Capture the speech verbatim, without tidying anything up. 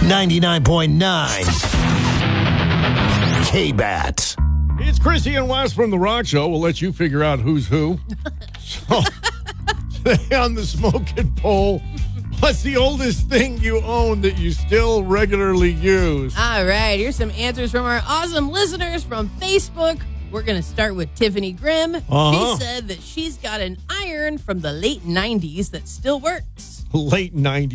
ninety-nine point nine K-Bat. It's Chrissy and Wes from The Rock Show. We'll let you figure out who's who. So, today on the Smoking Poll, what's the oldest thing you own that you still regularly use? All right, here's some answers from our awesome listeners from Facebook. We're going to start with Tiffany Grimm. Uh-huh. She said that she's got an iron from the late nineties that still works. Late nineties.